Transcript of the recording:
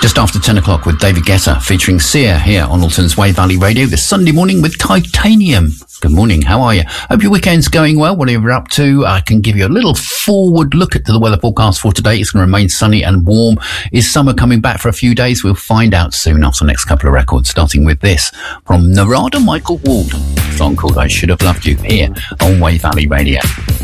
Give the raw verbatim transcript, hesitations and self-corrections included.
Just after ten o'clock with David Guetta featuring Sia here on Alton's Wave Valley Radio this Sunday morning with Titanium. Good morning, how are you? Hope your weekend's going well, whatever you're up to. I can give you a little forward look at the weather forecast for today. It's going to remain sunny and warm. Is summer coming back for a few days? We'll find out soon after the next couple of records, starting with this from Narada Michael Walden, a song called I Should Have Loved You here on Wave Valley Radio.